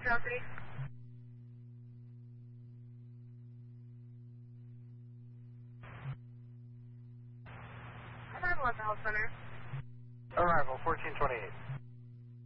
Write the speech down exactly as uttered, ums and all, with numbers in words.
Curiosity. Arrival at the health center. Arrival, fourteen twenty-eight.